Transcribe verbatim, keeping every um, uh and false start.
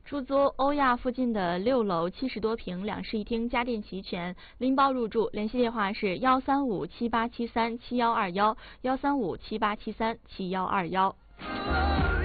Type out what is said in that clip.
出租欧亚附近的六楼七十多平，两室一厅，家电齐全，拎包入住。联系电话是幺三五七八七三七幺二幺，幺三五七八七三七幺二幺。